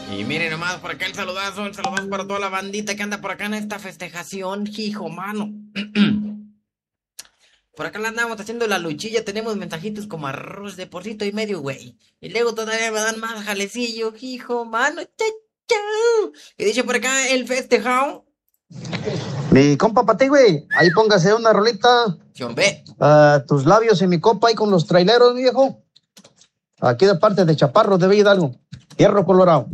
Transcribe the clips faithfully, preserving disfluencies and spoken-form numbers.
Y miren nomás por acá el saludazo, el saludazo para toda la bandita que anda por acá en esta festejación, hijo, mano. Por acá la andamos haciendo la luchilla, tenemos mensajitos como arroz de porcito y medio, güey. Y luego todavía me dan más jalecillo, hijo, mano. Cha, cha. Y dice por acá el festejado. Mi compa para ti, güey. Ahí póngase una rolita. Chombe. Uh, tus labios en mi copa ahí con los traileros, viejo. Aquí de parte de Chaparro de Villa Hidalgo. Hierro Colorado.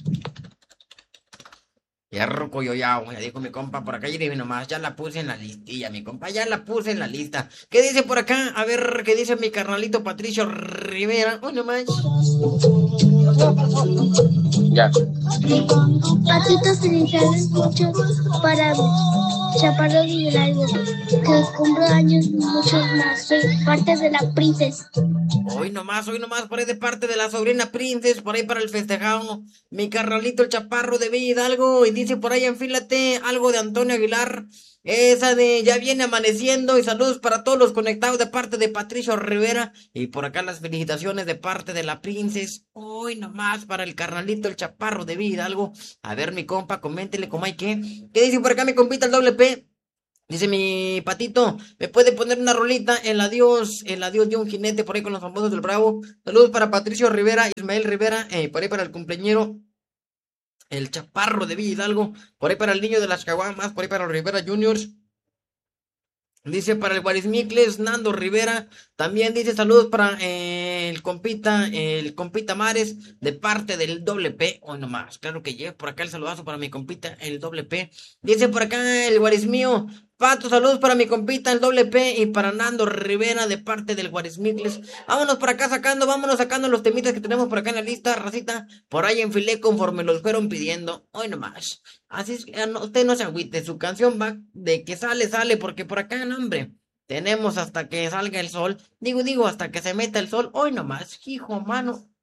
Hierro coyoyao, ya dijo mi compa por acá y dime nomás, ya la puse en la listilla, mi compa, ya la puse en la lista. ¿Qué dice por acá? A ver, ¿qué dice mi carnalito Patricio Rivera? Oh, nomás. Ya. Patitos felicidades muchos para Chaparro de Hidalgo, que cumpla años muchos más. Soy parte de la princesa. Hoy nomás, hoy nomás, por ahí de parte de la sobrina Princess, por ahí para el festejado, mi carnalito el Chaparro de Villa Hidalgo, y dice por ahí enfílate algo de Antonio Aguilar, esa de ya viene amaneciendo, y saludos para todos los conectados de parte de Patricio Rivera, y por acá las felicitaciones de parte de la Princess, hoy nomás para el carnalito el Chaparro de Villa Hidalgo. A ver mi compa, coméntele cómo hay que, ¿qué dice por acá mi compita el doble P? Dice mi patito, ¿me puede poner una rolita? El adiós, el adiós de un jinete por ahí con los famosos del Bravo. Saludos para Patricio Rivera, Ismael Rivera, eh, por ahí para el cumpleañero, el Chaparro de Villa Hidalgo, por ahí para el niño de las Caguamas, por ahí para los Rivera Juniors. Dice para el Guarismicles, Nando Rivera. También dice saludos para eh, el compita, el compita Mares, de parte del doble P. Hoy nomás, claro que lleve por acá el saludazo para mi compita, el doble P. Dice por acá el Guarismío, Pato, saludos para mi compita, el doble P, y para Nando Rivera, de parte del Guarismicles. Vámonos por acá sacando, vámonos sacando los temitas que tenemos por acá en la lista, racita. Por ahí enfilé conforme los fueron pidiendo. Hoy nomás. Así es que no, usted no se agüite, su canción va de que sale, sale, porque por acá, no, hombre, tenemos hasta que salga el sol, digo, digo, hasta que se meta el sol, hoy nomás, hijo, mano,